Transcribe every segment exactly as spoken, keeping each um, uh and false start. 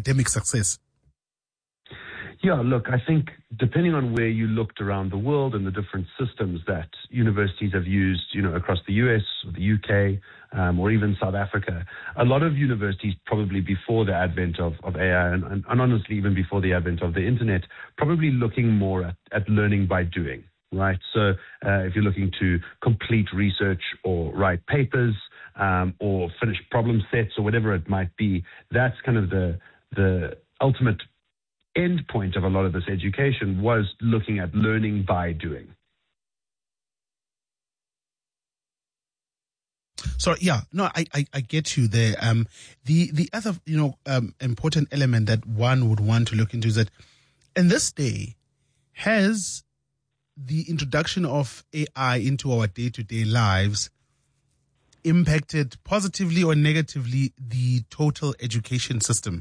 academic success? Yeah, look, I think depending on where you looked around the world and the different systems that universities have used, you know, across the U S or the U K um, or even South Africa, a lot of universities probably before the advent of, of A I and, and, and honestly even before the advent of the internet, probably looking more at, at learning by doing, right? So uh, if you're looking to complete research or write papers um, or finish problem sets or whatever it might be, that's kind of the the ultimate end point of a lot of this education was looking at learning by doing. So yeah, no, I, I, I get you there. Um, the the other you know um, important element that one would want to look into is that in this day, has the introduction of A I into our day-to-day lives impacted positively or negatively the total education system?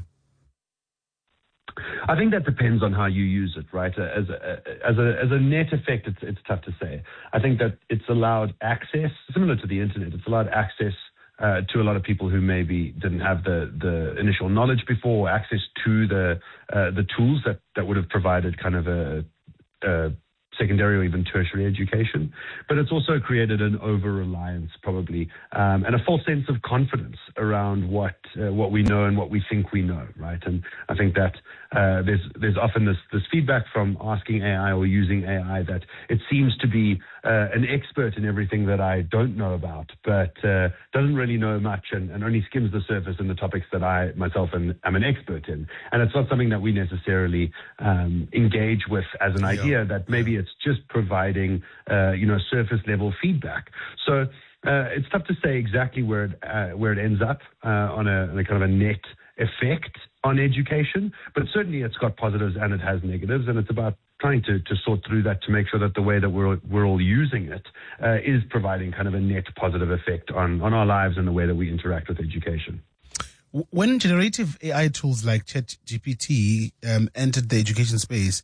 I think that depends on how you use it, right? As a, as a, as a net effect, it's, it's tough to say. I think that it's allowed access, similar to the internet, it's allowed access uh, to a lot of people who maybe didn't have the, the initial knowledge before, or access to the uh, the tools that, that would have provided kind of a, a secondary or even tertiary education. But it's also created an over-reliance probably um, and a false sense of confidence around what uh, what we know and what we think we know, right? And I think that uh, there's there's often this, this feedback from asking A I or using A I that it seems to be uh, an expert in everything that I don't know about, but uh, doesn't really know much and, and only skims the surface in the topics that I myself am, am an expert in. And it's not something that we necessarily um, engage with as an idea, yeah. that maybe it's just providing, uh, you know, surface level feedback. So uh, it's tough to say exactly where it, uh, where it ends up uh, on, a, on a kind of a net effect on education, but certainly it's got positives and it has negatives, and it's about trying to, to sort through that to make sure that the way that we're we're all using it uh, is providing kind of a net positive effect on, on our lives and the way that we interact with education. When generative A I tools like ChatGPT um, entered the education space,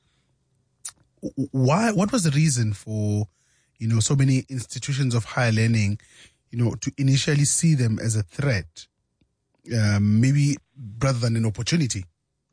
why? What was the reason for, you know, so many institutions of higher learning, you know, to initially see them as a threat, um, maybe rather than an opportunity?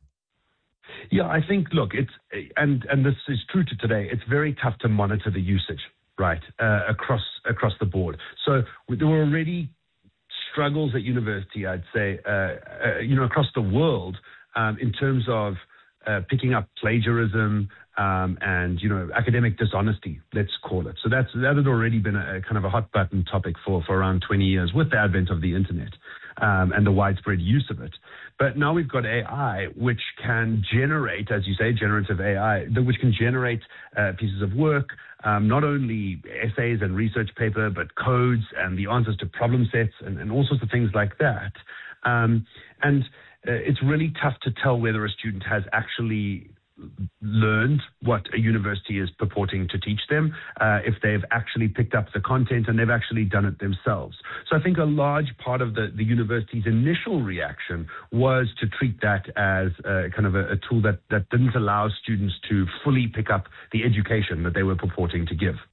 Yeah, I think, look, it's, and, and this is true to today, it's very tough to monitor the usage, right, uh, across, across the board. So there were already struggles at university, I'd say, uh, uh, you know, across the world um, in terms of uh, picking up plagiarism um, and, you know, academic dishonesty, let's call it. So that's, that had already been a, a kind of a hot button topic for, for around twenty years with the advent of the internet um, and the widespread use of it. But now we've got A I, which can generate, as you say, generative A I, which can generate uh, pieces of work, um, not only essays and research paper, but codes and the answers to problem sets and, and all sorts of things like that. Um, and uh, it's really tough to tell whether a student has actually learned what a university is purporting to teach them, uh, if they've actually picked up the content and they've actually done it themselves. So I think a large part of the, the university's initial reaction was to treat that as uh, kind of a, a tool that, that didn't allow students to fully pick up the education that they were purporting to give.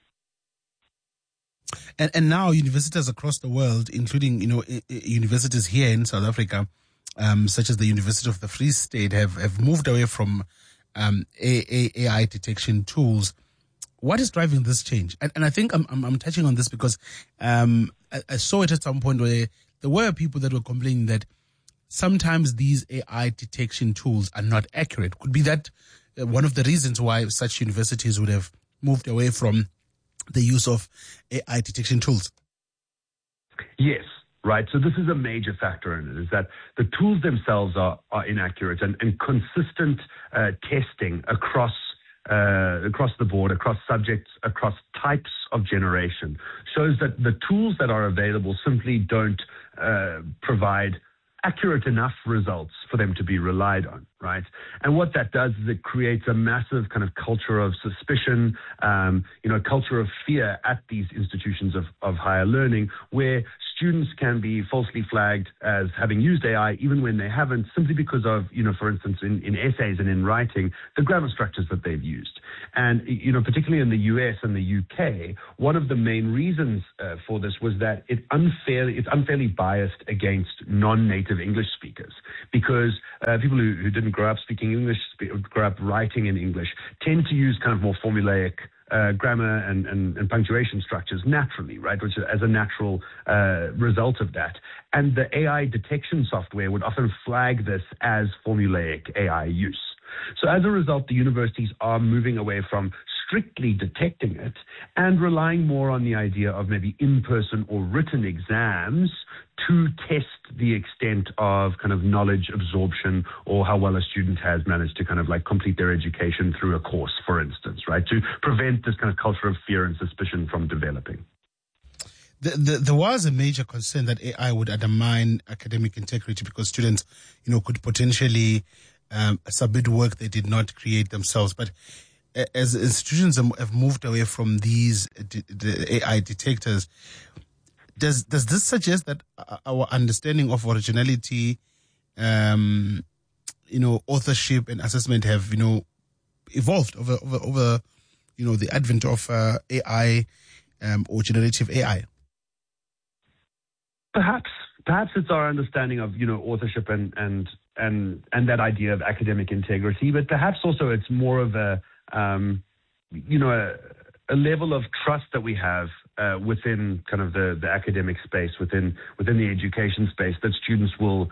And, and now universities across the world, including, you know, I- I universities here in South Africa, Um, such as the University of the Free State, have, have moved away from um, A I detection tools. What is driving this change? And, and I think I'm, I'm, I'm touching on this because um, I, I saw it at some point where there were people that were complaining that sometimes these A I detection tools are not accurate. Could be that uh, one of the reasons why such universities would have moved away from the use of A I detection tools? Yes. Right. So this is a major factor in it, is that the tools themselves are, are inaccurate, and, and consistent uh, testing across uh, across the board, across subjects, across types of generation shows that the tools that are available simply don't uh, provide accurate enough results for them to be relied on, right? And what that does is it creates a massive kind of culture of suspicion, um, you know, culture of fear at these institutions of, of higher learning, where students can be falsely flagged as having used A I even when they haven't, simply because of, you know, for instance, in, in essays and in writing, the grammar structures that they've used. And, you know, particularly in the U S and the U K, one of the main reasons uh, for this was that it unfairly, it's unfairly biased against non-native English speakers, because uh, people who, who didn't grow up speaking English, grow up writing in English, tend to use kind of more formulaic Uh, grammar and, and, and punctuation structures naturally, right, which is as a natural uh, result of that. And the A I detection software would often flag this as formulaic A I use. So as a result, the universities are moving away from strictly detecting it and relying more on the idea of maybe in-person or written exams to test the extent of kind of knowledge absorption, or how well a student has managed to kind of like complete their education through a course, for instance, right, to prevent this kind of culture of fear and suspicion from developing. The, the, there was a major concern that A I would undermine academic integrity because students, you know, could potentially um, submit work they did not create themselves. But as institutions have moved away from these the A I detectors, does does this suggest that our understanding of originality, um, you know, authorship and assessment have, you know, evolved over over, over you know, the advent of uh, A I um, or generative A I? Perhaps, perhaps it's our understanding of, you know, authorship and and and and that idea of academic integrity, but perhaps also it's more of a, um, you know, a, a level of trust that we have uh, within kind of the, the academic space, within within the education space, that students will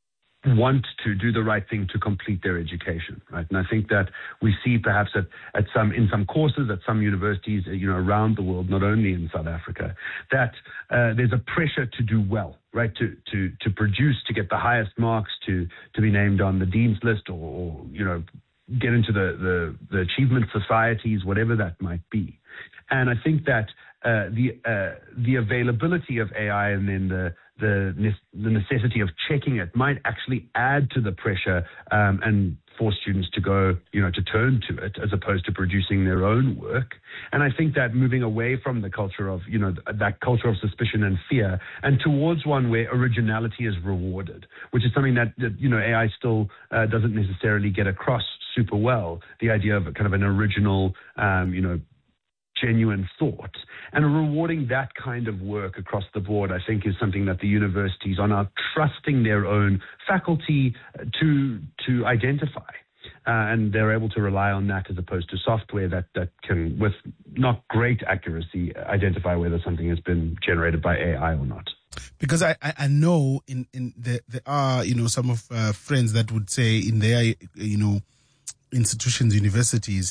want to do the right thing to complete their education, right? And I think that we see perhaps at, at some in some courses at some universities, you know, around the world, not only in South Africa, that uh, there's a pressure to do well, right? To to to produce, to get the highest marks, to to be named on the dean's list, or, or you know, get into the, the the achievement societies, whatever that might be. And I think that uh, the uh, the availability of A I and then the the the necessity of checking it might actually add to the pressure um, and force students to go, you know, to turn to it as opposed to producing their own work. And I think that moving away from the culture of, you know, that culture of suspicion and fear, and towards one where originality is rewarded, which is something that, that you know, A I still uh, doesn't necessarily get across super well, the idea of kind of an original, um, you know, genuine thought. And rewarding that kind of work across the board, I think, is something that the universities are now trusting their own faculty to to identify. Uh, and they're able to rely on that as opposed to software that, that can, with not great accuracy, identify whether something has been generated by A I or not. Because I, I know in, in the, there are, you know, some of uh, friends that would say in their, you know, institutions, universities,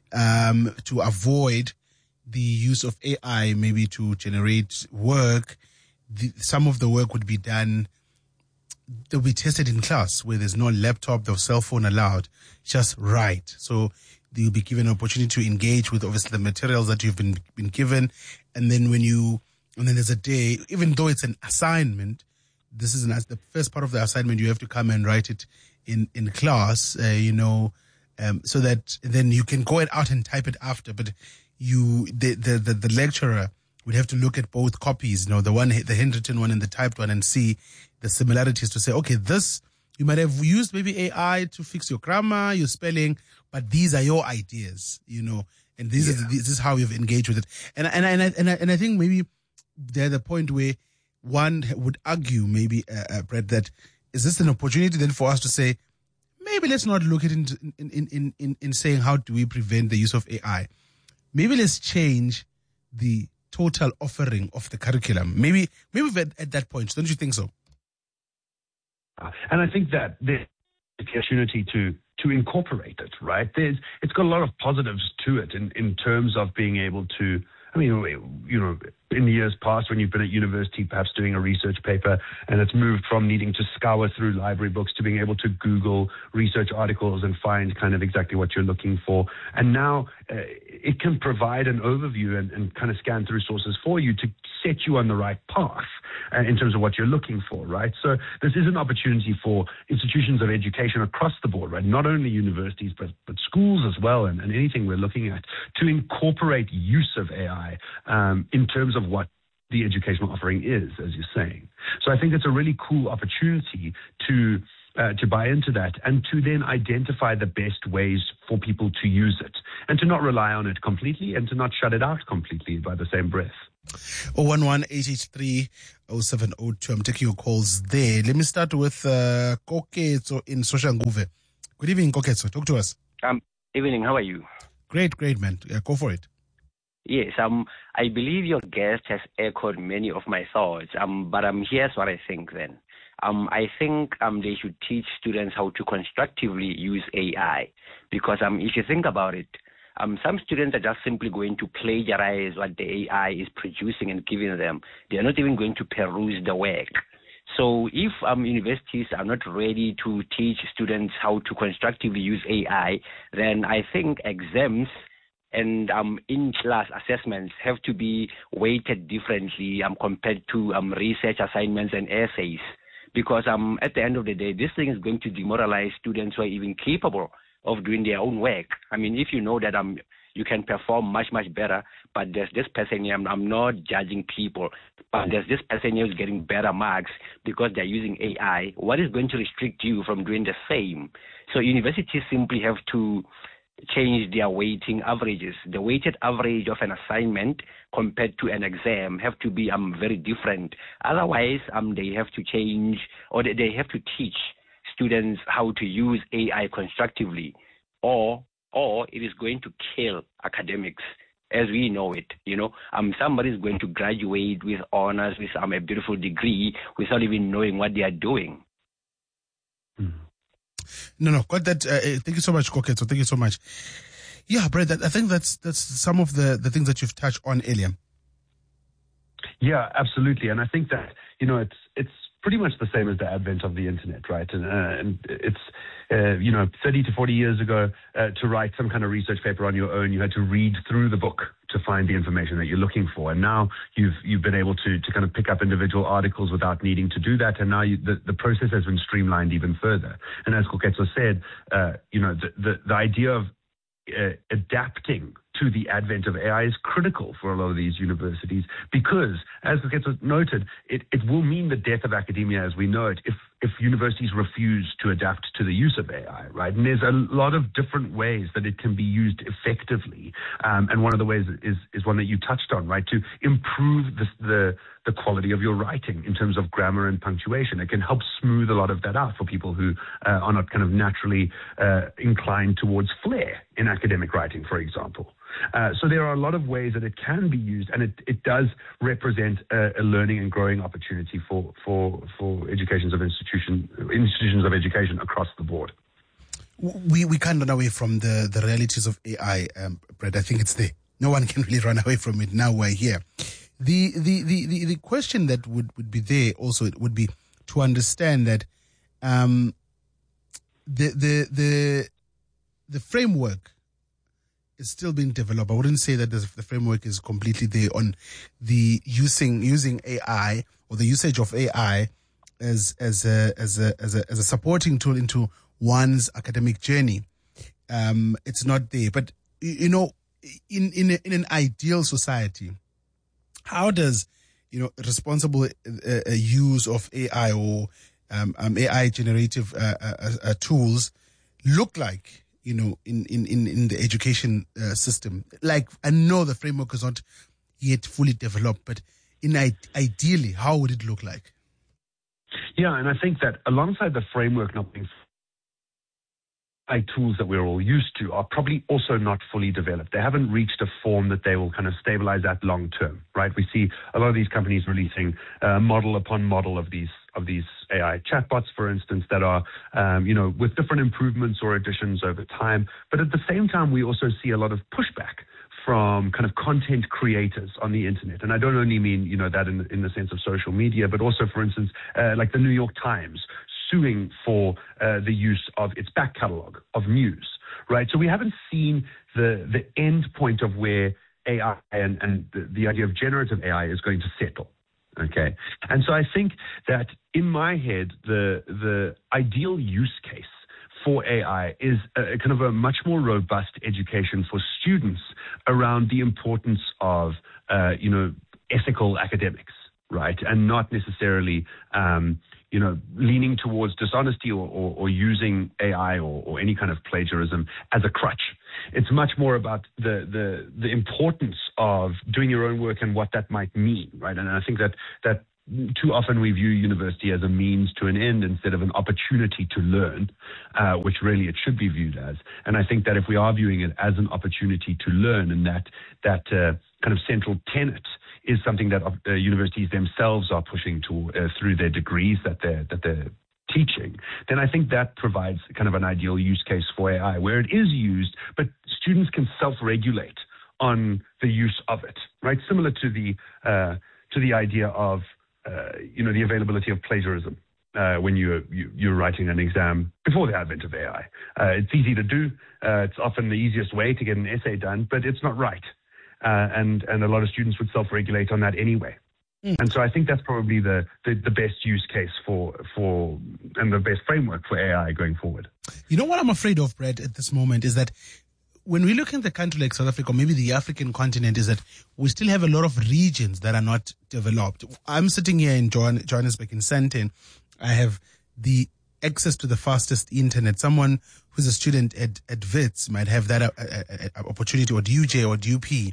um, to avoid the use of A I maybe to generate work, the, some of the work would be done, they'll be tested in class where there's no laptop, no cell phone allowed, just write. So you'll be given an opportunity to engage with obviously the materials that you've been, been given. And then when you, and then there's a day, even though it's an assignment, this is an, the first part of the assignment, you have to come and write it in, in class, uh, you know, um, so that then you can go out and type it after. But you, the, the, the, the lecturer would have to look at both copies, you know, the one, the handwritten one and the typed one, and see the similarities to say, okay, this, you might have used maybe A I to fix your grammar, your spelling, but these are your ideas, you know, and this yeah. is this is how you've engaged with it. And and and I, and I, and I think maybe there's a point where one would argue, maybe, uh, uh, Brett, that is this an opportunity then for us to say, maybe let's not look at it in in in in, in saying how do we prevent the use of A I. Maybe let's change the total offering of the curriculum. Maybe maybe we're at that point. Don't you think so? And I think that there's the opportunity to to incorporate it, right? There's it's got a lot of positives to it in, in terms of being able to, I mean, you know, in the years past when you've been at university perhaps doing a research paper and it's moved from needing to scour through library books to being able to Google research articles and find kind of exactly what you're looking for. And now uh, it can provide an overview and, and kind of scan through sources for you to set you on the right path uh, in terms of what you're looking for, right? So this is an opportunity for institutions of education across the board, right? Not only universities, but, but schools as well, and, and anything we're looking at, to incorporate use of A I um, in terms of what the educational offering is, as you're saying. So I think it's a really cool opportunity to uh, to buy into that and to then identify the best ways for people to use it and to not rely on it completely and to not shut it out completely by the same breath. oh one one, eight eight three, oh seven oh two. I'm taking your calls there. Let me start with uh, Koketso in Soshanguve. Good evening, Koketso. Talk to us. Um, evening. How are you? Great, great, man. Yeah, go for it. Yes, um, I believe your guest has echoed many of my thoughts, um, but um, here's what I think then. Um, I think um, they should teach students how to constructively use A I because um, if you think about it, um, some students are just simply going to plagiarize what the A I is producing and giving them. They are not even going to peruse the work. So if um, universities are not ready to teach students how to constructively use A I, then I think exams and um, in-class assessments have to be weighted differently um, compared to um, research assignments and essays. Because um, at the end of the day, this thing is going to demoralize students who are even capable of doing their own work. I mean, if you know that um, you can perform much, much better, but there's this person here, I'm, I'm not judging people, but there's this person here who's getting better marks because they're using A I, what is going to restrict you from doing the same? So universities simply have to change their weighting averages. The weighted average of an assignment compared to an exam have to be um, very different. Otherwise, um, they have to change or they, they have to teach students how to use A I constructively, or or it is going to kill academics as we know it. You know, um, somebody is going to graduate with honors, with um, a beautiful degree, without even knowing what they are doing. Mm. No, no, got that. Uh, thank you so much, Koketso. Thank you so much. Yeah, Brad, that, I think that's that's some of the, the things that you've touched on earlier. Yeah, absolutely. And I think that, you know, it's it's pretty much the same as the advent of the internet, right? And, uh, and it's, uh, you know, thirty to forty years ago, uh, to write some kind of research paper on your own, you had to read through the book to find the information that you're looking for. And now you've you've been able to to kind of pick up individual articles without needing to do that. And now you, the, the process has been streamlined even further. And as Koketso said, uh, you know, the, the, the idea of uh, adapting to the advent of A I is critical for a lot of these universities because, as Koketso noted, it, it will mean the death of academia as we know it if, if universities refuse to adapt to the use of A I, right? And there's a lot of different ways that it can be used effectively. Um, and one of the ways is, is one that you touched on, right? To improve the, the, the quality of your writing in terms of grammar and punctuation. It can help smooth a lot of that out for people who uh, are not kind of naturally uh, inclined towards flair in academic writing, for example. Uh, so there are a lot of ways that it can be used, and it, it does represent a, a learning and growing opportunity for, for, for educations of institution, institutions of education across the board. We we can't run away from the, the realities of A I, um, Brett. I think it's there. No one can really run away from it. Now we're here. The the, the, the, the question that would, would be there also would be to understand that um, the the the the framework is still being developed. I wouldn't say that the framework is completely there on the using using A I or the usage of A I as as a as a as a, as a supporting tool into one's academic journey. Um, it's not there. But you know, in in a, in an ideal society, how does you know responsible uh, uh, use of A I or um, um, A I generative uh, uh, uh, tools look like? You know, in, in, in, in the education uh, system? Like, I know the framework is not yet fully developed, but in I- ideally, how would it look like? Yeah, and I think that alongside the framework not being A I tools that we're all used to are probably also not fully developed. They haven't reached a form that they will kind of stabilize that long term, right? We see a lot of these companies releasing uh, model upon model of these of these A I chatbots, for instance, that are, um, you know, with different improvements or additions over time. But at the same time, we also see a lot of pushback from kind of content creators on the internet. And I don't only mean, you know, that in, in the sense of social media, but also, for instance, uh, like the New York Times suing for uh, the use of its back catalog of news, right? So we haven't seen the, the end point of where A I and, and the, the idea of generative A I is going to settle. Okay. And so I think that in my head, the the ideal use case for A I is a, kind of a much more robust education for students around the importance of, uh, you know, ethical academics, right? And not necessarily, um, you know, leaning towards dishonesty or, or, or using A I or, or any kind of plagiarism as a crutch. It's much more about the, the, the importance of doing your own work and what that might mean, right? And I think that, that too often we view university as a means to an end instead of an opportunity to learn, uh, which really it should be viewed as. And I think that if we are viewing it as an opportunity to learn, and that that uh, kind of central tenet is something that uh, universities themselves are pushing to uh, through their degrees that they're that they're teaching, then I think that provides kind of an ideal use case for A I, where it is used, but students can self-regulate on the use of it, right? Similar to the uh, to the idea of Uh, you know, the availability of plagiarism uh, when you're, you, you're writing an exam before the advent of A I. Uh, it's easy to do. Uh, it's often the easiest way to get an essay done, but it's not right. Uh, and, and a lot of students would self-regulate on that anyway. Mm. And so I think that's probably the, the, the best use case for, for and the best framework for A I going forward. You know what I'm afraid of, Brad, at this moment is that when we look at the country like South Africa, or maybe the African continent, is that we still have a lot of regions that are not developed. I'm sitting here in Johannesburg, in Sandton. I have the access to the fastest internet. Someone who's a student at, at Wits might have that uh, uh, opportunity, or D U J or D U P.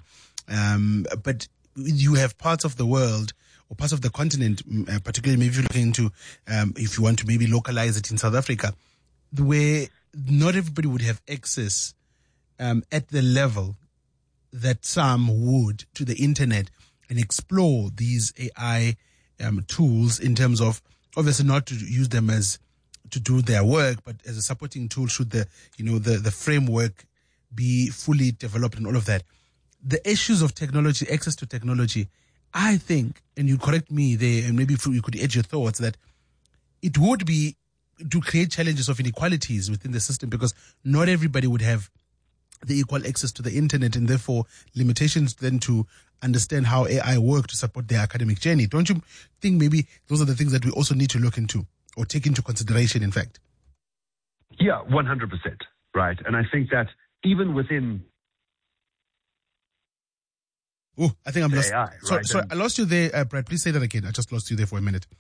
Um, but you have parts of the world or parts of the continent, uh, particularly maybe if you're looking into, um, if you want to maybe localize it in South Africa, where not everybody would have access Um, at the level that some would to the internet and explore these A I um, tools in terms of, obviously not to use them as to do their work, but as a supporting tool should the, you know, the, the framework be fully developed and all of that. The issues of technology, access to technology, I think, and you correct me there, and maybe you could edge your thoughts, that it would be to create challenges of inequalities within the system, because not everybody would have the equal access to the internet, and therefore limitations then to understand how A I work to support their academic journey. Don't you think maybe those are the things that we also need to look into or take into consideration, in fact? Yeah, one hundred percent, right. And I think that even within Oh, I think I'm lost. A I, so, right? so I lost you there, uh, Brad. Please say that again. I just lost you there for a minute.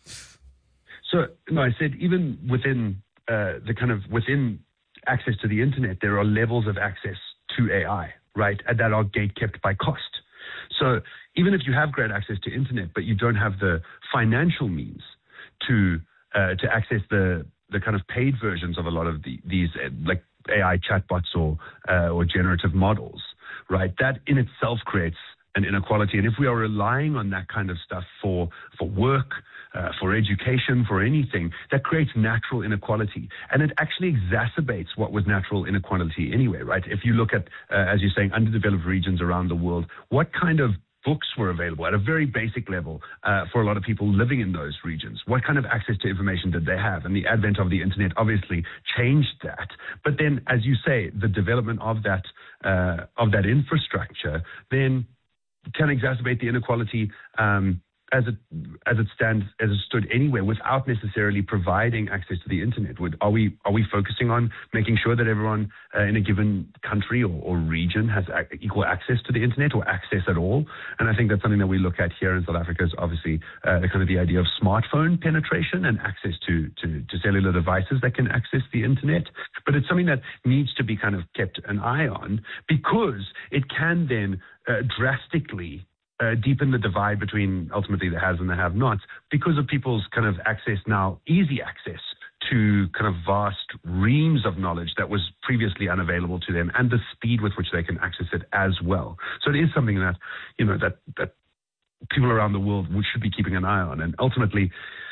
So, no, I said even within uh, the kind of within access to the internet, there are levels of access to A I, right, and that are gate-kept by cost. So even if you have great access to internet, but you don't have the financial means to uh, to access the the kind of paid versions of a lot of the, these uh, like A I chatbots or uh, or generative models, right, that in itself creates an inequality. And if we are relying on that kind of stuff for for work, Uh, for education, for anything, that creates natural inequality. And it actually exacerbates what was natural inequality anyway, right? If you look at, uh, as you're saying, underdeveloped regions around the world, what kind of books were available at a very basic level uh, for a lot of people living in those regions? What kind of access to information did they have? And the advent of the internet obviously changed that. But then, as you say, the development of that uh, of that infrastructure then can exacerbate the inequality um, as it as it stands, as it stood anywhere, without necessarily providing access to the internet. Would, are we are we focusing on making sure that everyone uh, in a given country or, or region has a, equal access to the internet, or access at all? And I think that's something that we look at here in South Africa is obviously uh, kind of the idea of smartphone penetration and access to, to to cellular devices that can access the internet. But it's something that needs to be kind of kept an eye on, because it can then uh, drastically Uh, deepen the divide between ultimately the haves and the have-nots, because of people's kind of access now, easy access to kind of vast reams of knowledge that was previously unavailable to them, and the speed with which they can access it as well. So it is something that, you know, that, that people around the world should be keeping an eye on. And ultimately,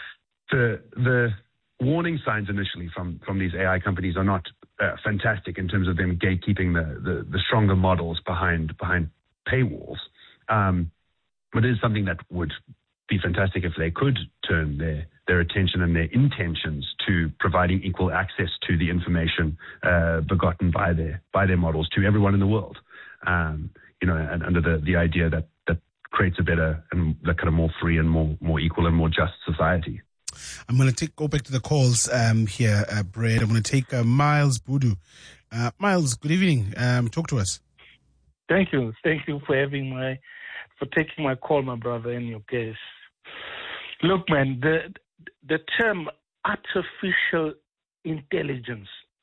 the the warning signs initially from, from these A I companies are not uh, fantastic in terms of them gatekeeping the, the, the stronger models behind, behind paywalls. Um, But it is something that would be fantastic if they could turn their, their attention and their intentions to providing equal access to the information uh, begotten by their by their models to everyone in the world. Um, you know, and under the, the idea that, that creates a better and that kind of more free and more more equal and more just society. I'm going to take go back to the calls um, here, uh, Brad. I'm going to take uh, Miles Budu. Uh, Miles, good evening. Um, talk to us. Thank you. Thank you for having my for taking my call, my brother, and your guest. Look, man, the the term artificial intelligence,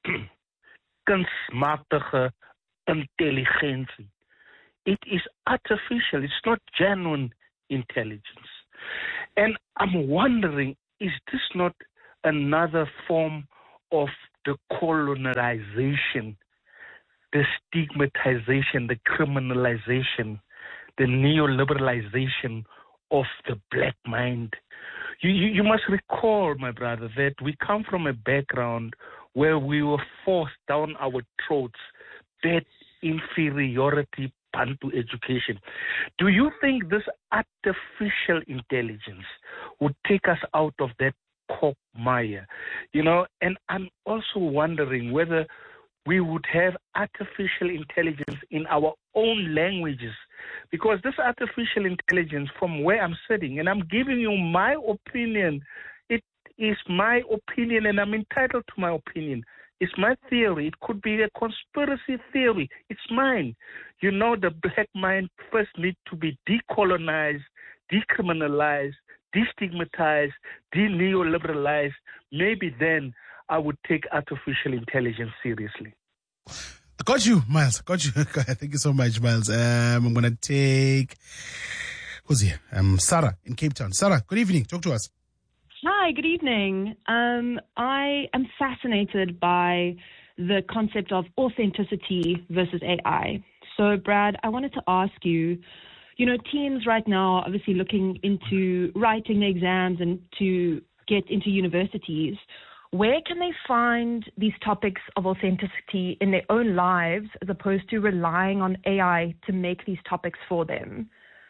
kunstmatige intelligentie, it is artificial. It's not genuine intelligence. And I'm wondering, is this not another form of the colonization, the stigmatization, the criminalization, the neoliberalization of the black mind? You, you, you must recall, my brother, that we come from a background where we were forced down our throats that inferiority Bantu education. Do you think this artificial intelligence would take us out of that quagmire? You know, and I'm also wondering whether we would have artificial intelligence in our own languages, because this artificial intelligence, from where I'm sitting, and I'm giving you my opinion, it is my opinion and I'm entitled to my opinion. It's my theory. It could be a conspiracy theory. It's mine. You know, the black mind first needs to be decolonized, decriminalized, destigmatized, de-neoliberalized. Maybe then I would take artificial intelligence seriously. I got you, Miles. Got you. Thank you so much, Miles. Um, I'm going to take, who's here? Um, Sarah in Cape Town. Sarah, good evening. Talk to us. Hi, good evening. Um, I am fascinated by the concept of authenticity versus A I. So, Brad, I wanted to ask you, you know, teens right now are obviously looking into writing the exams and to get into universities. Where can they find these topics of authenticity in their own lives as opposed to relying on A I to make these topics for them?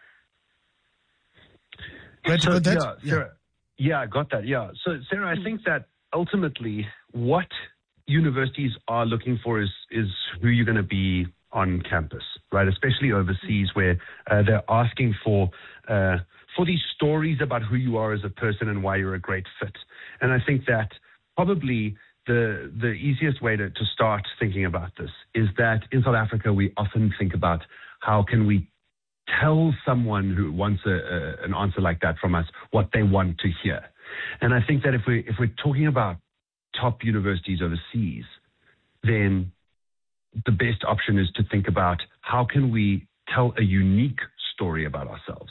Right, so, that? Yeah, yeah. Sarah, yeah, I got that. Yeah. So, Sarah, I think that ultimately what universities are looking for is, is who you're going to be on campus, right? Especially overseas, where uh, they're asking for uh, for these stories about who you are as a person and why you're a great fit. And I think that probably the the easiest way to, to start thinking about this is that in South Africa, we often think about how can we tell someone who wants a, a, an answer like that from us what they want to hear. And I think that if we if we're talking about top universities overseas, then the best option is to think about how can we tell a unique story about ourselves.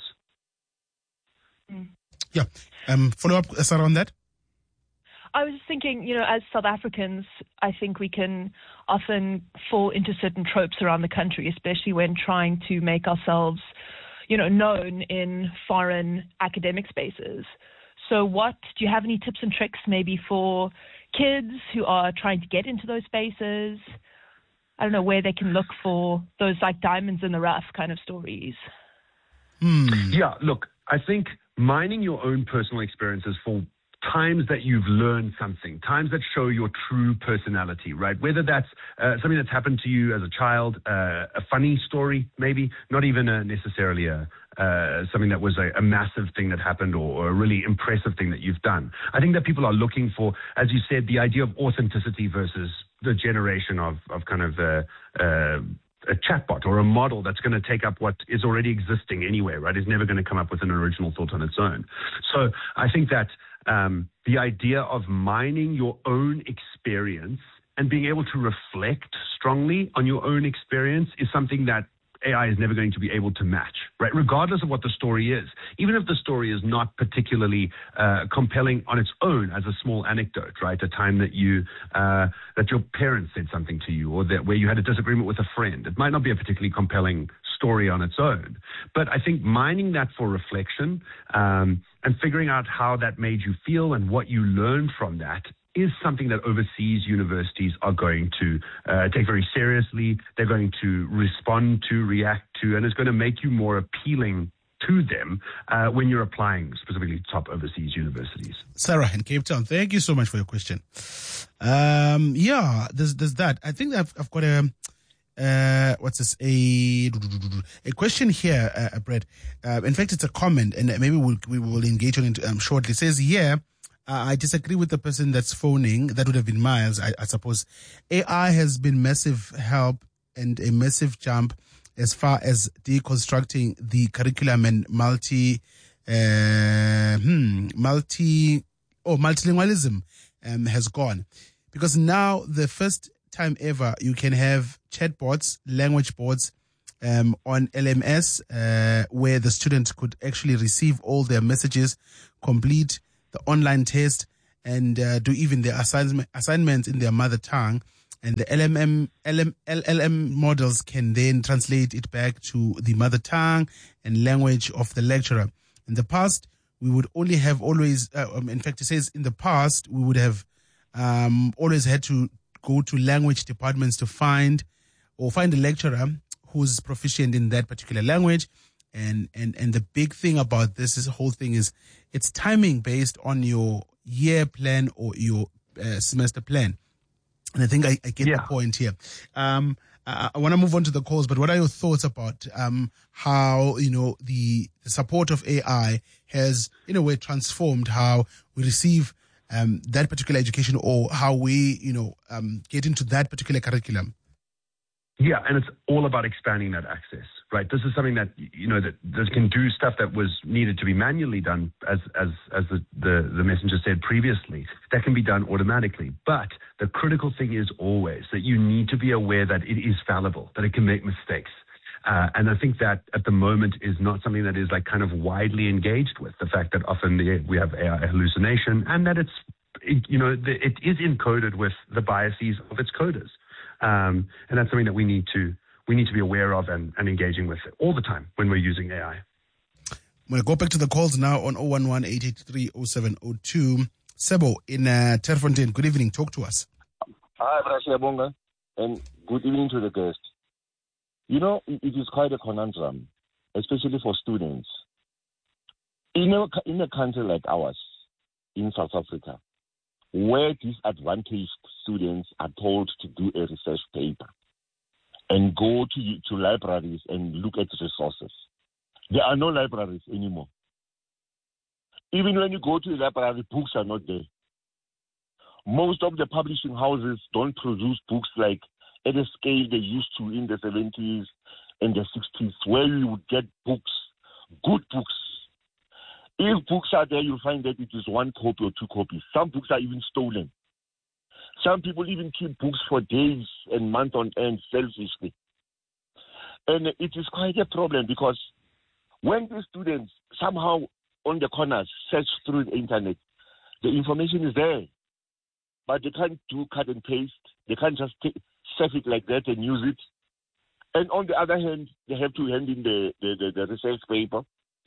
Yeah. Um, follow up, Sarah, on that? I was just thinking, you know, as South Africans, I think we can often fall into certain tropes around the country, especially when trying to make ourselves, you know, known in foreign academic spaces. So what, do you have any tips and tricks maybe for kids who are trying to get into those spaces? I don't know, where they can look for those like diamonds in the rough kind of stories. Hmm. Yeah, look, I think mining your own personal experiences for times that you've learned something, times that show your true personality, right? Whether that's uh, something that's happened to you as a child, uh, a funny story, maybe, not even a, necessarily a, uh, something that was a, a massive thing that happened or, or a really impressive thing that you've done. I think that people are looking for, as you said, the idea of authenticity versus the generation of, of kind of uh, uh, a chatbot or a model that's going to take up what is already existing anyway, right? It's never going to come up with an original thought on its own. So I think that um, the idea of mining your own experience and being able to reflect strongly on your own experience is something that A I is never going to be able to match, right? Regardless of what the story is, even if the story is not particularly uh, compelling on its own as a small anecdote, right? A time that you uh, that your parents said something to you, or that where you had a disagreement with a friend, it might not be a particularly compelling story on its own. But I think mining that for reflection um, and figuring out how that made you feel and what you learned from that is something that overseas universities are going to uh, take very seriously. They're going to respond to, react to, and it's going to make you more appealing to them uh, when you're applying specifically to top overseas universities. Sarah in Cape Town, thank you so much for your question. Um, yeah, there's, there's that. I think I've, I've got a, uh, what's this, a, a question here, uh, Brett. Uh, in fact, it's a comment, and maybe we'll, we will engage on it um, shortly. It says, yeah, Uh, I disagree with the person that's phoning. That would have been Miles, I, I suppose. A I has been massive help and a massive jump as far as deconstructing the curriculum and multi, uh, hmm, multi, or multilingualism um, has gone. Because now, the first time ever, you can have chatbots, language boards um, on L M S, uh, where the student could actually receive all their messages, complete the online test, and uh, do even their assignment, assignments in their mother tongue. And the L M M, L M, L L M models can then translate it back to the mother tongue and language of the lecturer. In the past, we would only have always, uh, um, in fact, it says in the past, we would have um, always had to go to language departments to find or find a lecturer who's proficient in that particular language. And, and, and the big thing about this, this whole thing is it's timing based on your year plan or your uh, semester plan. And I think I, I get yeah. the point here. Um, I, I want to move on to the calls, but what are your thoughts about um, how, you know, the, the support of A I has, in a way, transformed how we receive um, that particular education, or how we, you know, um, get into that particular curriculum? Yeah, and it's all about expanding that access, right? This is something that, you know, that, that can do stuff that was needed to be manually done, as as as the, the, the messenger said previously. That can be done automatically. But the critical thing is always that you need to be aware that it is fallible, that it can make mistakes. Uh, and I think that at the moment is not something that is like kind of widely engaged with, the fact that often the, we have A I hallucination, and that it's, it, you know, the, it is encoded with the biases of its coders. Um, and that's something that we need to we need to be aware of and, and engaging with all the time when we're using A I. I'm going to go back to the calls now on zero one one, eight eight three, zero seven zero two. Sebo in uh, Terfontein, good evening. Talk to us. Hi, Brasha Bonga, and good evening to the guest. You know, it, it is quite a conundrum, especially for students. In a, in a country like ours, in South Africa, where disadvantaged students are told to do a research paper and go to, to libraries and look at resources. There are no libraries anymore. Even when you go to the library, books are not there. Most of the publishing houses don't produce books like at a scale they used to in the seventies and the sixties, where you would get books, good books. If books are there, you'll find that it is one copy or two copies. Some books are even stolen. Some people even keep books for days and months on end selfishly. And it is quite a problem, because when the students somehow on the corners search through the internet, the information is there, but they can't do cut and paste. They can't just take, surf it like that and use it. And on the other hand, they have to hand in the, the, the, the research paper,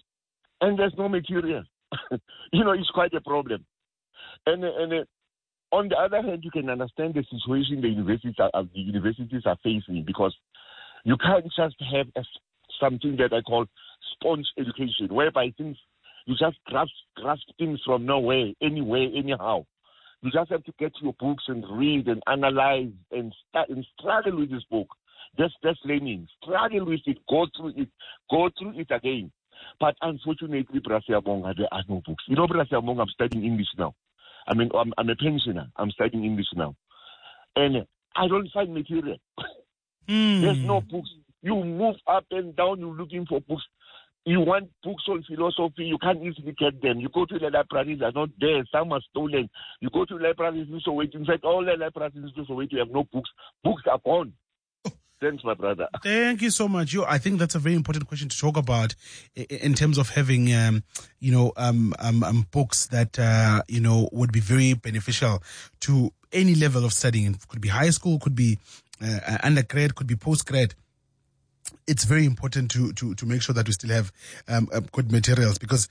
and there's no material. You know, it's quite a problem. And, and uh, on the other hand, you can understand the situation the universities are, uh, the universities are facing, because you can't just have a, something that I call sponge education, whereby things you just grasp, grasp things from nowhere, anywhere, anyhow. You just have to get your books and read and analyze and start and struggle with this book. That's that's learning. Struggle with it, go through it, go through it again. But unfortunately, Brasia Bonga, there are no books. You know, Brasia Bonga, I'm studying English now. I mean, I'm, I'm a pensioner. I'm studying English now. And I don't find material. Mm. There's no books. You move up and down, you're looking for books. You want books on philosophy, you can't easily get them. You go to the libraries, they're not there. Some are stolen. You go to libraries, you so wait. In fact, all the libraries, you so wait. You have no books. Books are gone. Thanks, my brother. Thank you so much. You, I think that's a very important question to talk about in terms of having, um, you know, um, um, um, books that, uh, you know, would be very beneficial to any level of studying. It could be high school, could be uh, undergrad, could be postgrad. It's very important to, to, to make sure that we still have um, uh, good materials, because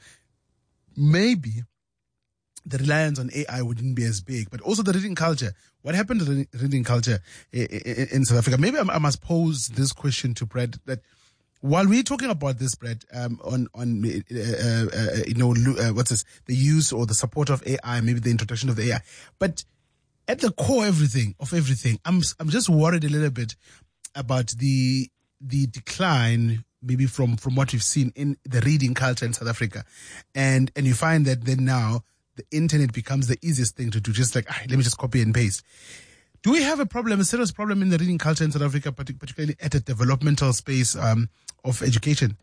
maybe the reliance on A I wouldn't be as big, but also the reading culture. What happened to the reading culture in South Africa? Maybe I must pose this question to Brad, that while we're talking about this, Brad, um, on, on uh, uh, you know, uh, what's this, the use or the support of A I, maybe the introduction of the A I, but at the core everything of everything, I'm I'm just worried a little bit about the the decline, maybe from, from what we've seen in the reading culture in South Africa. And and you find that then now the internet becomes the easiest thing to do, just like, ah, let me just copy and paste. Do we have a problem, a serious problem in the reading culture in South Africa, particularly at the developmental space um, of education?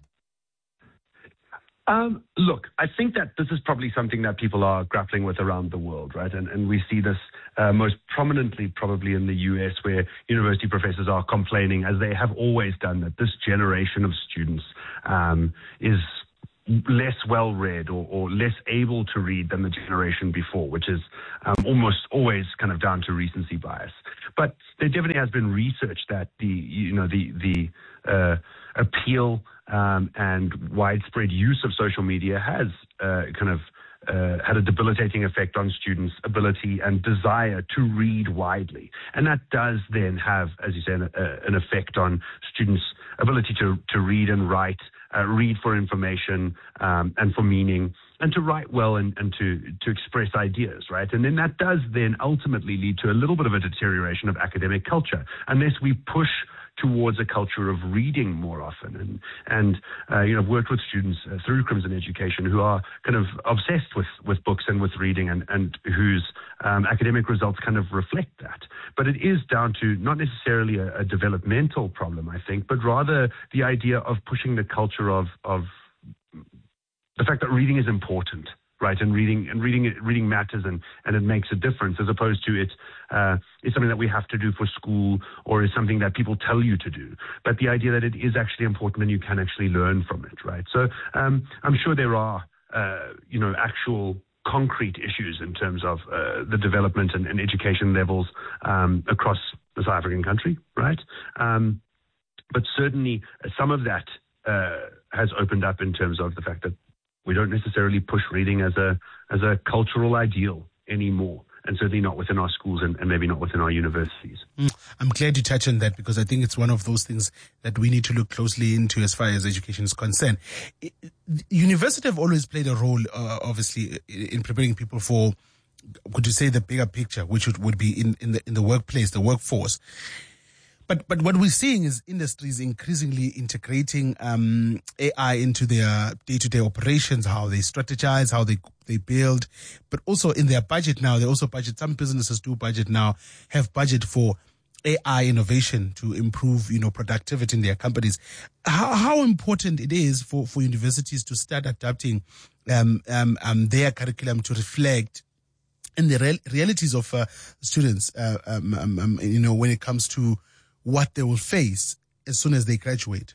Um, look, I think that this is probably something that people are grappling with around the world, right? And, and we see this uh, most prominently probably in the U S, where university professors are complaining, as they have always done, that this generation of students um, is less well-read or, or less able to read than the generation before, which is um, almost always kind of down to recency bias. But there definitely has been research that the, you know, the, the uh, appeal um, and widespread use of social media has uh, kind of Uh, had a debilitating effect on students' ability and desire to read widely. And that does then have, as you say, an, uh, an effect on students' ability to, to read and write, uh, read for information um, and for meaning, and to write well and, and to, to express ideas, right? And then that does then ultimately lead to a little bit of a deterioration of academic culture, unless we push towards a culture of reading more often. And, and uh, you know, I've worked with students uh, through Crimson Education who are kind of obsessed with, with books and with reading, and, and whose um, academic results kind of reflect that. But it is down to not necessarily a, a developmental problem, I think, but rather the idea of pushing the culture of, of the fact that reading is important. Right, and reading and reading reading matters, and, and it makes a difference, as opposed to it uh, is something that we have to do for school, or is something that people tell you to do. But the idea that it is actually important and you can actually learn from it, right? So um, I'm sure there are uh, you know actual concrete issues in terms of uh, the development and, and education levels um, across the South African country, right? Um, but certainly some of that uh, has opened up in terms of the fact that we don't necessarily push reading as a as a cultural ideal anymore, and certainly not within our schools, and, and maybe not within our universities. Mm, I'm glad you touched on that, because I think it's one of those things that we need to look closely into as far as education is concerned. University have always played a role, uh, obviously, in preparing people for, could you say, the bigger picture, which would, would be in, in the in the workplace, the workforce. But but what we're seeing is industries increasingly integrating um, A I into their day-to-day operations, how they strategize, how they they build, but also in their budget now. They also budget. Some businesses do budget now, have budget for A I innovation to improve, you know, productivity in their companies. How, how important it is for, for universities to start adapting um, um, um, their curriculum to reflect in the real, realities of uh, students, uh, um, um, um, you know, when it comes to what they will face as soon as they graduate.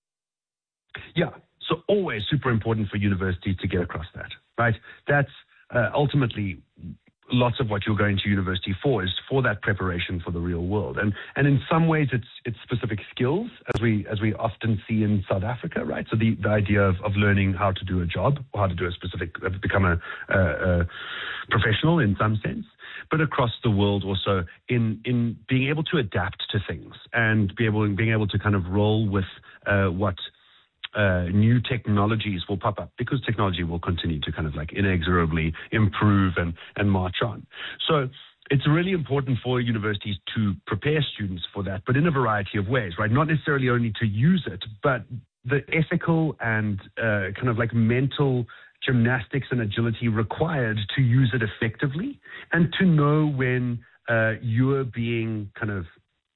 Yeah, so always super important for universities to get across that, right? That's uh, ultimately lots of what you're going to university for, is for that preparation for the real world. And and in some ways it's it's specific skills, as we as we often see in South Africa, right? So the, the idea of, of learning how to do a job, or how to do a specific, become a, a, a professional in some sense. But across the world also in, in being able to adapt to things, and be able, being able to kind of roll with uh, what uh, new technologies will pop up, because technology will continue to kind of like inexorably improve and, and march on. So it's really important for universities to prepare students for that, but in a variety of ways, right? Not necessarily only to use it, but the ethical and uh, kind of like mental gymnastics and agility required to use it effectively, and to know when uh, you're being kind of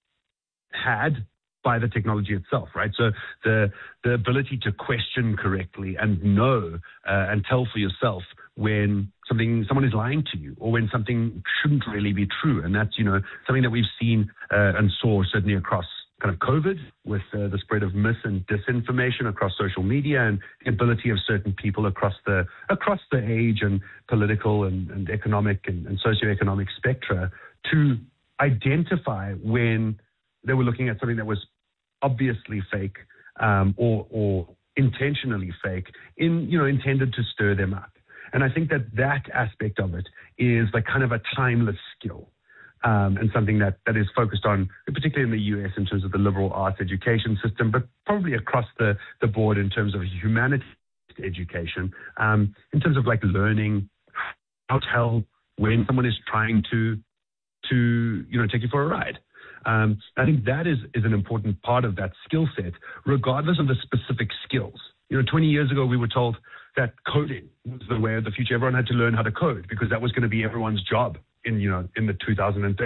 had by the technology itself, right? So the the ability to question correctly and know uh, and tell for yourself when something someone is lying to you, or when something shouldn't really be true. And that's, you know, something that we've seen uh, and saw certainly across kind of COVID, with uh, the spread of mis and disinformation across social media, and the ability of certain people across the across the age and political and, and economic and, and socioeconomic spectra to identify when they were looking at something that was obviously fake um, or or intentionally fake, in you know intended to stir them up. And I think that that aspect of it is like kind of a timeless skill. Um, and something that, that is focused on, particularly in the U S, in terms of the liberal arts education system, but probably across the, the board in terms of humanities education, um, in terms of like learning how to tell when someone is trying to, to you know, take you for a ride. Um, I think that is, is an important part of that skill set, regardless of the specific skills. You know, twenty years ago, we were told that coding was the way of the future. Everyone had to learn how to code, because that was going to be everyone's job in, you know, in the two thousand thirties.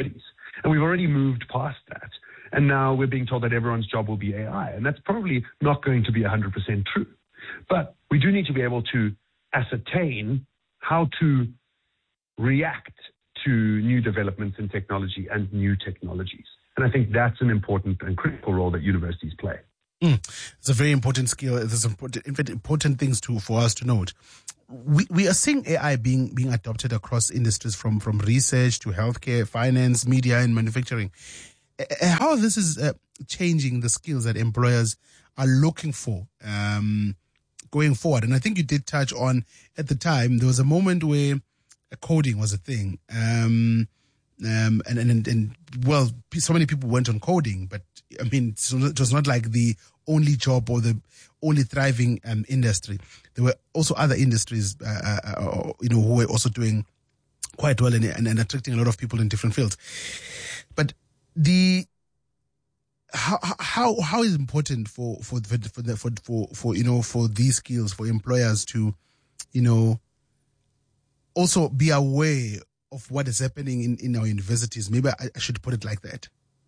And we've already moved past that. And now we're being told that everyone's job will be A I. And that's probably not going to be one hundred percent true. But we do need to be able to ascertain how to react to new developments in technology and new technologies. And I think that's an important and critical role that universities play. Mm, it's a very important skill. There's important, important things to for us to note. We we are seeing A I being being adopted across industries, from from research to healthcare, finance, media, and manufacturing. How this is uh, changing the skills that employers are looking for um, going forward. And I think you did touch on, at the time, there was a moment where coding was a thing. Um, um, and, and, and, well, so many people went on coding, but I mean, it was not like the only job or the only thriving um, industry. There were also other industries, uh, uh, you know, who were also doing quite well and, and, and attracting a lot of people in different fields. But the how how how is important for for for for, the, for for for you know for these skills for employers to, you know, also be aware of what is happening in, in our universities. Maybe I, I should put it like that.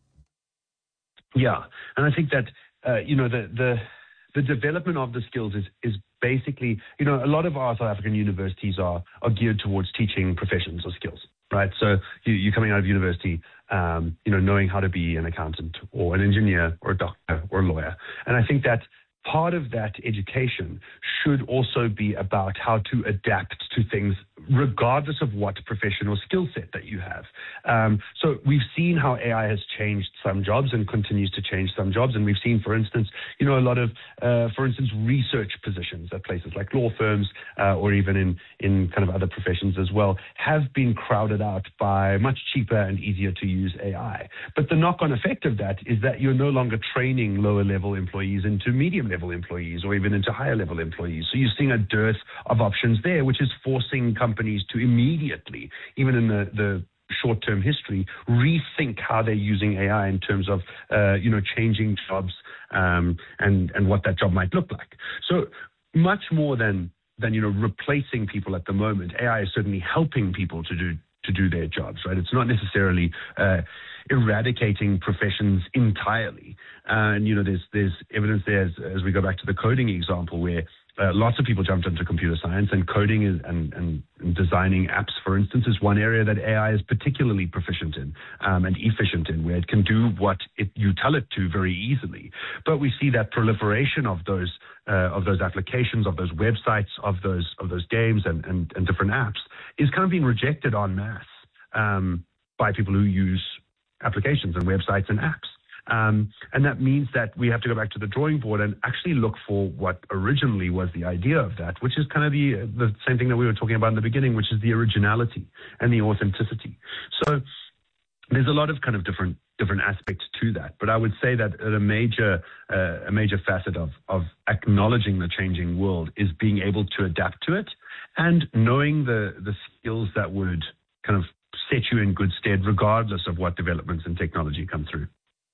Yeah, and I think that uh, you know the the the development of the skills is is basically, you know, a lot of our South African universities are are geared towards teaching professions or skills. Right, so you, you're coming out of university, um, you know, knowing how to be an accountant or an engineer or a doctor or a lawyer. And I think that part of that education should also be about how to adapt to things regardless of what professional skill set that you have. Um, so we've seen how A I has changed some jobs and continues to change some jobs. And we've seen, for instance, you know, a lot of, uh, for instance, research positions at places like law firms uh, or even in, in kind of other professions as well have been crowded out by much cheaper and easier to use A I. But the knock-on effect of that is that you're no longer training lower-level employees into medium-level employees or even into higher-level employees. So you're seeing a dearth of options there, which is forcing companies to immediately, even in the, the short-term history, rethink how they're using A I in terms of, uh, you know, changing jobs um, and, and what that job might look like. So much more than, than, you know, replacing people at the moment, A I is certainly helping people to do to do their jobs, right? It's not necessarily uh, eradicating professions entirely. Uh, and, you know, there's there's evidence there as, as we go back to the coding example where Uh, lots of people jumped into computer science, and coding is, and, and, and designing apps, for instance, is one area that A I is particularly proficient in um, and efficient in, where it can do what it, you tell it to very easily. But we see that proliferation of those uh, of those applications, of those websites, of those of those games and, and, and different apps is kind of being rejected en masse um, by people who use applications and websites and apps. Um, and that means that we have to go back to the drawing board and actually look for what originally was the idea of that, which is kind of the the same thing that we were talking about in the beginning, which is the originality and the authenticity. So there's a lot of kind of different different aspects to that. But I would say that a major uh, a major facet of of acknowledging the changing world is being able to adapt to it and knowing the the skills that would kind of set you in good stead regardless of what developments in technology come through.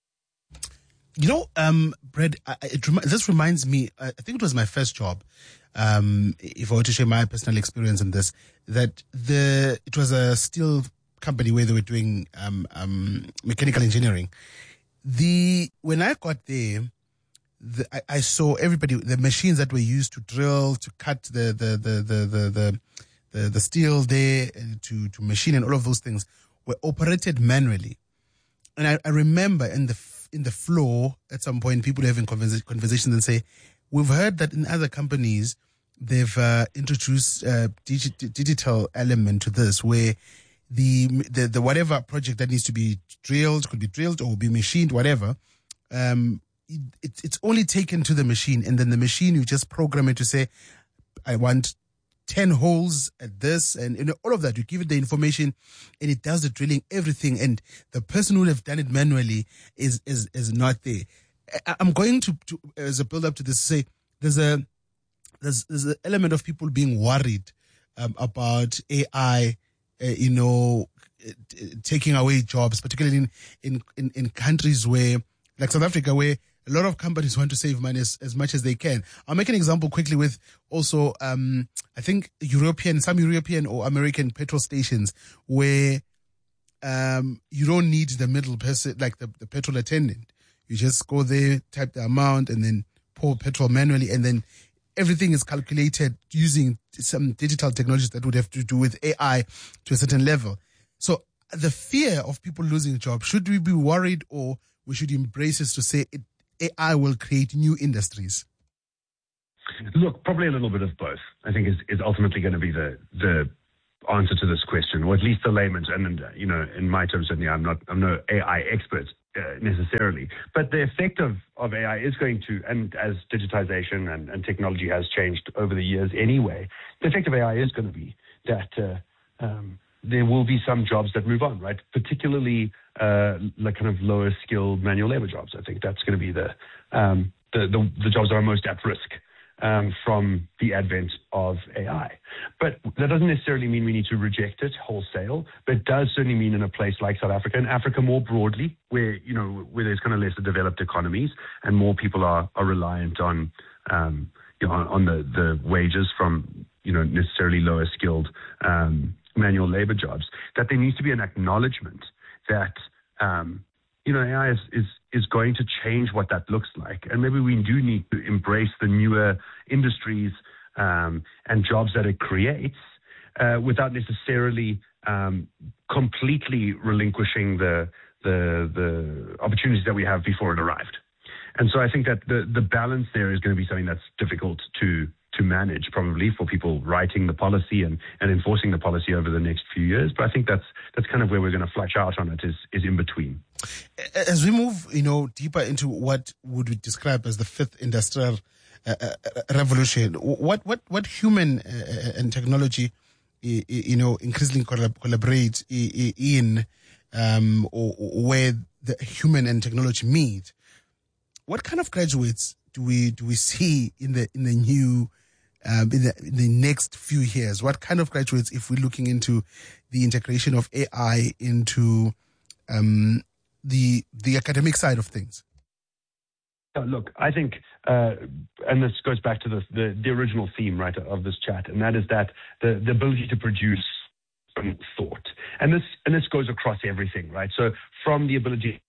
You know, um, Brad, I, it rem- this reminds me, I think it was my first job, um, if I were to share my personal experience in this, that the it was a steel company where they were doing um, um, mechanical engineering. The When I got there, the, I, I saw everybody, the machines that were used to drill, to cut the the the the the, the, the, the steel there, to, to machine and all of those things were operated manually. And I, I remember in the in the floor at some point, people having conversa- conversations and say, we've heard that in other companies, they've uh, introduced a digi- digital element to this where the, the the whatever project that needs to be drilled, could be drilled or be machined, whatever, um, it, it's only taken to the machine. And then the machine, you just program it to say, I want ten holes at this, and you know, all of that. You give it the information and it does the drilling, everything. And the person who would have done it manually is is is not there. I, I'm going to, to, as a build up to this, say there's a there's there's an element of people being worried um, about A I, uh, you know, taking away jobs, particularly in, in, in, in countries where, like South Africa, where a lot of companies want to save money as, as much as they can. I'll make an example quickly with also, um, I think European, some European or American petrol stations where um, you don't need the middle person, like the, the petrol attendant. You just go there, type the amount, and then pour petrol manually, and then everything is calculated using some digital technologies that would have to do with A I to a certain level. So the fear of people losing jobs, should we be worried, or we should embrace it to say it, A I will create new industries? Look, probably a little bit of both, I think, is, is ultimately going to be the the answer to this question, or at least the layman's. And, and you know, in my terms, certainly, I'm not, I'm no A I expert uh, necessarily, but the effect of, of A I is going to, and as digitization and, and technology has changed over the years anyway, the effect of A I is going to be that uh, um, there will be some jobs that move on, right? Particularly uh, like kind of lower skilled manual labor jobs. I think that's going to be the, um, the, the, the jobs that are most at risk Um, from the advent of A I. But that doesn't necessarily mean we need to reject it wholesale, but it does certainly mean in a place like South Africa and Africa more broadly, where, you know, where there's kind of lesser developed economies and more people are, are reliant on, um, you know, on, on the, the wages from, you know, necessarily lower skilled um, manual labor jobs, that there needs to be an acknowledgement that, um, you know, A I is, is, is going to change what that looks like. And maybe we do need to embrace the newer industries um, and jobs that it creates uh, without necessarily um, completely relinquishing the, the, the opportunities that we have before it arrived. And so I think that the, the balance there is going to be something that's difficult to to manage, probably, for people writing the policy and, and enforcing the policy over the next few years. But I think that's that's kind of where we're going to flush out on it, is is in between. As we move, you know, deeper into what would we describe as the fifth industrial uh, uh, revolution, what what what human uh, and technology, you know, increasingly collaborate in, um, or, or where the human and technology meet. What kind of graduates do we do we see in the in the new um, in the in the next few years? What kind of graduates, if we're looking into the integration of A I into um, the the academic side of things? Uh, look, I think, uh, and this goes back to the, the the original theme, right, of this chat, and that is that the the ability to produce thought, and this and this goes across everything, right? So from the ability,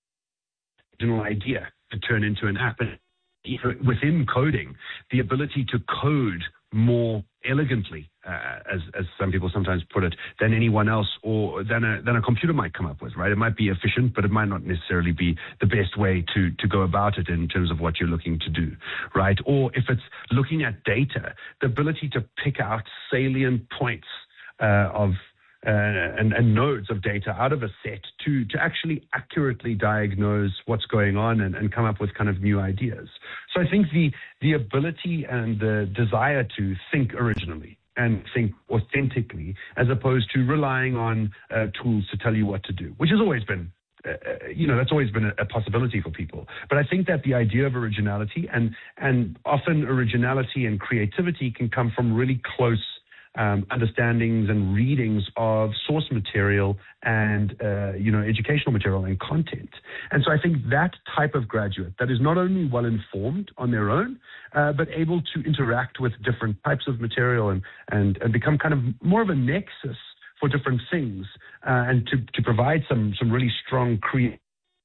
original idea to turn into an app, and within coding, the ability to code more elegantly, uh, as as some people sometimes put it, than anyone else, or than a than a computer might come up with, right? It might be efficient, but it might not necessarily be the best way to to go about it in terms of what you're looking to do, right? Or if it's looking at data, the ability to pick out salient points uh, of Uh, and, and nodes of data out of a set to, to actually accurately diagnose what's going on and, and come up with kind of new ideas. So I think the, the ability and the desire to think originally and think authentically, as opposed to relying on uh, tools to tell you what to do, which has always been, uh, you know, that's always been a, a possibility for people. But I think that the idea of originality, and, and often originality and creativity can come from really close Um, understandings and readings of source material and, uh, you know, educational material and content. And so I think that type of graduate that is not only well-informed on their own, uh, but able to interact with different types of material and, and, and become kind of more of a nexus for different things, uh, and to, to provide some, some really strong creative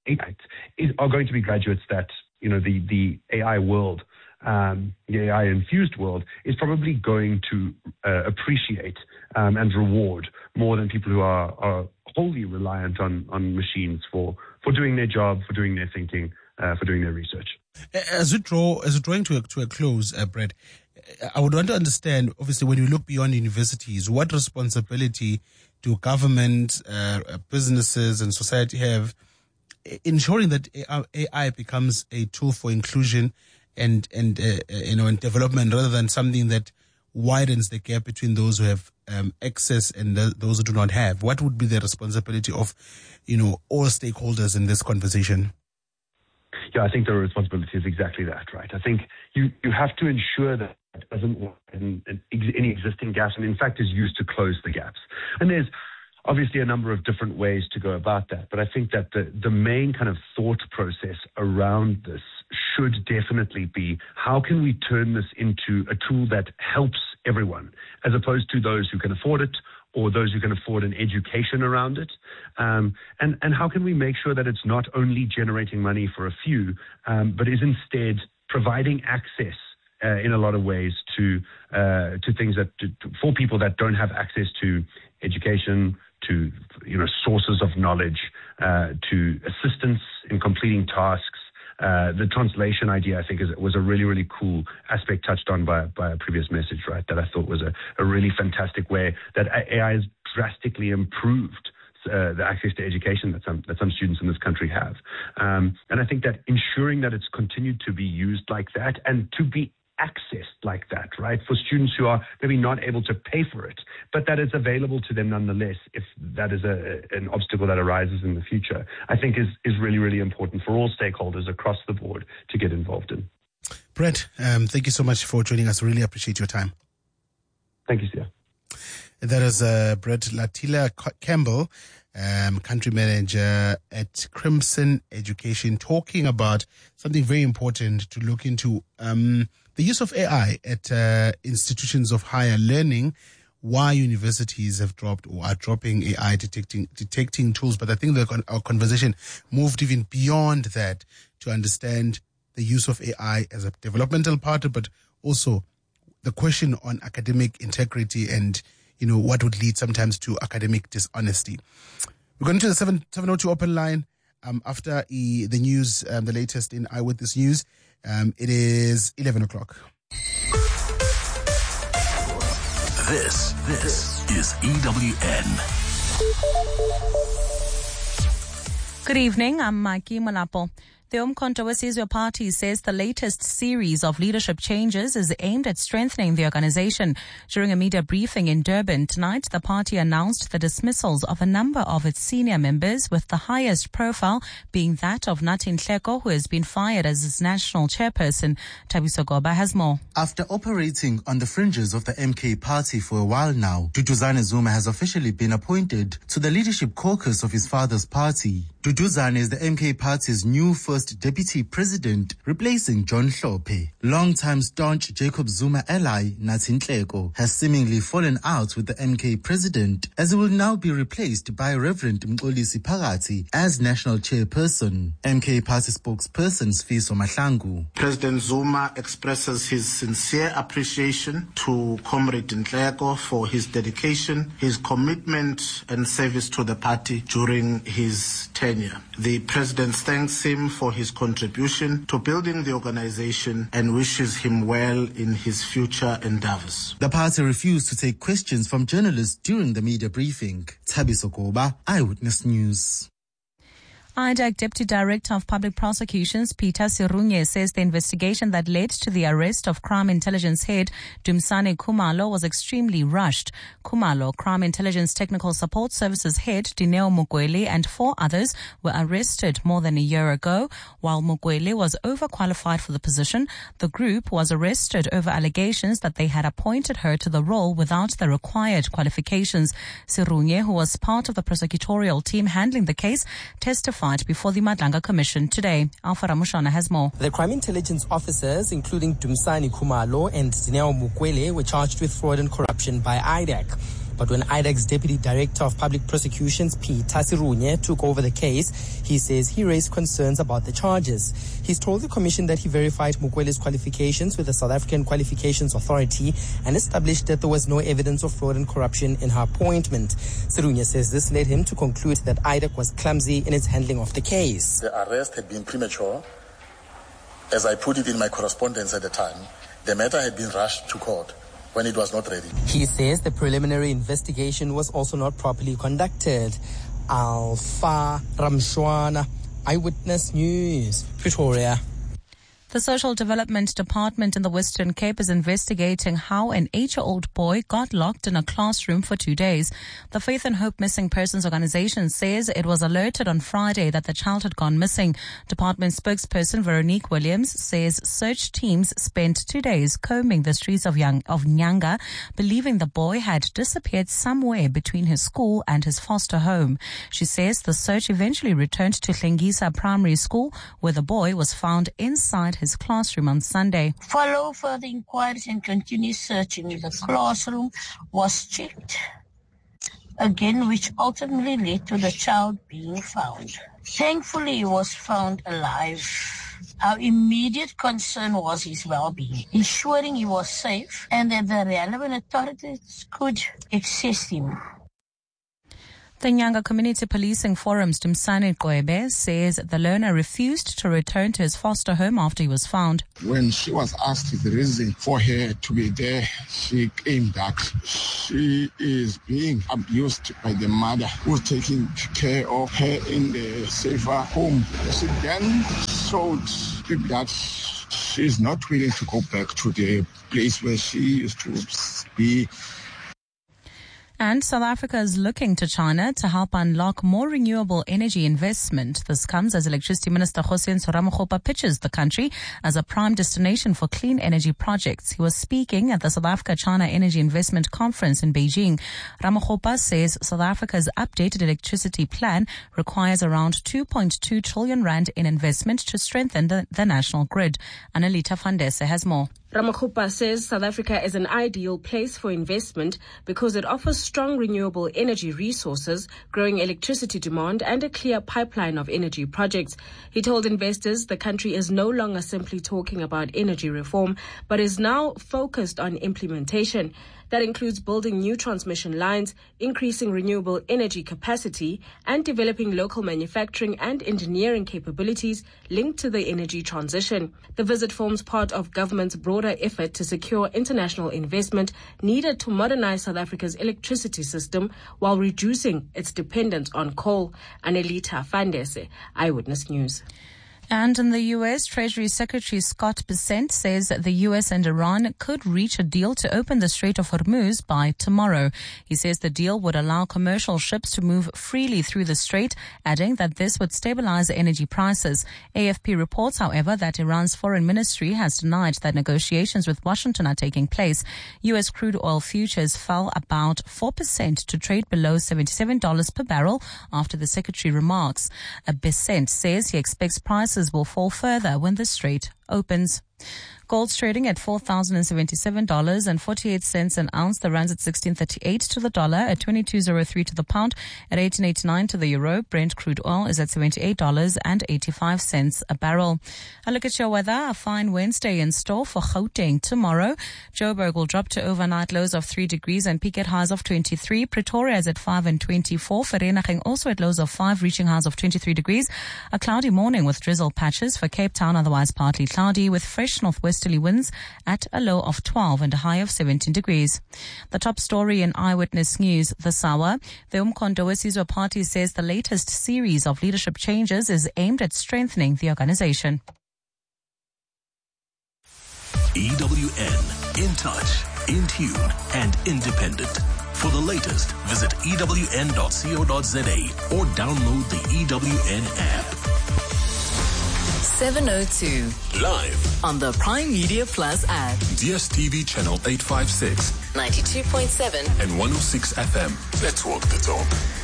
is, are going to be graduates that, you know, the, the A I world, Um, the A I-infused world, is probably going to uh, appreciate um, and reward more than people who are, are wholly reliant on, on machines for, for doing their job, for doing their thinking, uh, for doing their research. As we draw, as we're drawing to a, to a close, uh, Brett, I would want to understand, obviously, when you look beyond universities, what responsibility do government, uh, businesses, and society have ensuring that A I becomes a tool for inclusion and, and uh, you know, and development, rather than something that widens the gap between those who have um, access and the, those who do not have? What would be the responsibility of, you know, all stakeholders in this conversation? Yeah, I think the responsibility is exactly that, right? I think you, you have to ensure that it doesn't widen any existing gaps, and in fact is used to close the gaps. And there's obviously a number of different ways to go about that, but I think that the, the main kind of thought process around this should definitely be, how can we turn this into a tool that helps everyone, as opposed to those who can afford it or those who can afford an education around it? Um, and, and how can we make sure that it's not only generating money for a few, um, but is instead providing access uh, in a lot of ways to uh, to things that to, for people that don't have access to education, to you know sources of knowledge, uh, to assistance in completing tasks. Uh, the translation idea, I think, is, was a really, really cool aspect touched on by, by a previous message, right, that I thought was a, a really fantastic way that A I has drastically improved uh, the access to education that some, that some students in this country have. Um, and I think that ensuring that it's continued to be used like that and to be accessed like that, right, for students who are maybe not able to pay for it, but that it's available to them nonetheless if that is a, an obstacle that arises in the future, I think is, is really, really important for all stakeholders across the board to get involved in. Brett, um, thank you so much for joining us. Really appreciate your time. Thank you, Sia. That is uh, Brett Latila Campbell, um, country manager at Crimson Education, talking about something very important to look into, um, the use of A I at uh, institutions of higher learning, why universities have dropped or are dropping A I detecting detecting tools. But I think that our conversation moved even beyond that to understand the use of A I as a developmental partner, but also the question on academic integrity and, you know, what would lead sometimes to academic dishonesty. We're going to the seven oh two open line um, after e, the news, um, the latest in Eyewitness News. Um, it is eleven o'clock. This, this is E W N. Good evening, I'm Mikey Malapo. The Umkhonto weSizwe Party says the latest series of leadership changes is aimed at strengthening the organization. During a media briefing in Durban tonight, the party announced the dismissals of a number of its senior members, with the highest profile being that of Nathi Nhleko, who has been fired as its national chairperson. Thabiso Goba has more. After operating on the fringes of the M K party for a while now, Duduzane Zuma has officially been appointed to the leadership caucus of his father's party. Duduzane is the M K party's new first deputy president, replacing John Hlophe. Long-time staunch Jacob Zuma ally Nathi Nhleko has seemingly fallen out with the M K president, as he will now be replaced by Reverend Mxolisi Phakathi as national chairperson. M K party spokesperson Sfiso Mahlangu. President Zuma expresses his sincere appreciation to Comrade Nhleko for his dedication, his commitment and service to the party during his tenure. The president thanks him for his contribution to building the organization and wishes him well in his future endeavors. The party refused to take questions from journalists during the media briefing. Thabiso Goba, Eyewitness News. I D A C Deputy Director of Public Prosecutions, Peter Sirunye, says the investigation that led to the arrest of Crime Intelligence Head Dumisani Khumalo was extremely rushed. Khumalo, Crime Intelligence Technical Support Services Head Dineo Mukweli, and four others were arrested more than a year ago. While Mukweli was overqualified for the position, the group was arrested over allegations that they had appointed her to the role without the required qualifications. Sirunye, who was part of the prosecutorial team handling the case, testified before the Madlanga Commission today. Alpha Ramushana has more. The crime intelligence officers, including Dumisani Khumalo and Dineo Mukweli, were charged with fraud and corruption by I D A C. But when I D A C's Deputy Director of Public Prosecutions, Peter Sirunye, took over the case, he says he raised concerns about the charges. He's told the Commission that he verified Mukweli's qualifications with the South African Qualifications Authority and established that there was no evidence of fraud and corruption in her appointment. Sirunye says this led him to conclude that I D A C was clumsy in its handling of the case. The arrest had been premature. As I put it in my correspondence at the time, the matter had been rushed to court when it was not ready. He says the preliminary investigation was also not properly conducted. Alpha Ramshwana, Eyewitness News, Pretoria. The Social Development Department in the Western Cape is investigating how an eight-year-old boy got locked in a classroom for two days. The Faith and Hope Missing Persons Organization says it was alerted on Friday that the child had gone missing. Department spokesperson Veronique Williams says search teams spent two days combing the streets of, Yang, of Nyanga, believing the boy had disappeared somewhere between his school and his foster home. She says the search eventually returned to Hlengisa Primary School, where the boy was found inside his classroom on Sunday. Follow further inquiries and continue searching. The classroom was checked again, which ultimately led to the child being found. Thankfully, he was found alive. Our immediate concern was his well-being, ensuring he was safe and that the relevant authorities could access him. The Nyanga Community Policing Forum's Dumsane Koebe says the learner refused to return to his foster home after he was found. When she was asked the reason for her to be there, she claimed that she is being abused by the mother who's taking care of her in the safer home. She then showed that she is not willing to go back to the place where she used to be. And South Africa is looking to China to help unlock more renewable energy investment. This comes as Electricity Minister Kgosientsho Ramokgopa pitches the country as a prime destination for clean energy projects. He was speaking at the South Africa-China Energy Investment Conference in Beijing. Ramokgopa says South Africa's updated electricity plan requires around two point two trillion rand in investment to strengthen the, the national grid. Annalita Fandese has more. Ramokgopa says South Africa is an ideal place for investment because it offers strong renewable energy resources, growing electricity demand, and a clear pipeline of energy projects. He told investors the country is no longer simply talking about energy reform, but is now focused on implementation. That includes building new transmission lines, increasing renewable energy capacity, and developing local manufacturing and engineering capabilities linked to the energy transition. The visit forms part of government's broader effort to secure international investment needed to modernize South Africa's electricity system while reducing its dependence on coal. Annelita Fandese, Eyewitness News. And in the U S, Treasury Secretary Scott Bessent says that the U S and Iran could reach a deal to open the Strait of Hormuz by tomorrow. He says the deal would allow commercial ships to move freely through the strait, adding that this would stabilize energy prices. A F P reports, however, that Iran's foreign ministry has denied that negotiations with Washington are taking place. U S crude oil futures fell about four percent to trade below seventy-seven dollars per barrel after the secretary remarks. Bessent says he expects prices will fall further when the strait opens. Gold's trading at four thousand seventy-seven dollars and forty-eight cents an ounce. The rand's at sixteen thirty-eight to the dollar, at twenty-two oh three to the pound, at eighteen eighty-nine to the euro. Brent crude oil is at seventy-eight dollars and eighty-five cents a barrel. A look at your weather. A fine Wednesday in store for Gauteng tomorrow. Joburg will drop to overnight lows of three degrees and peak at highs of twenty-three. Pretoria is at five and twenty-four. Vereeniging also at lows of five, reaching highs of twenty-three degrees. A cloudy morning with drizzle patches for Cape Town, otherwise partly cloudy with fresh northwesterly winds at a low of twelve and a high of seventeen degrees. The top story in Eyewitness News this hour. The Umkhonto weSizwe Party says the latest series of leadership changes is aimed at strengthening the organization. E W N, in touch, in tune, and independent. For the latest, visit E W N dot co dot za or download the E W N app. seven oh two. Live on the Prime Media Plus app. D S T V channel eight fifty-six. ninety-two point seven. And one oh six F M. Let's walk the talk.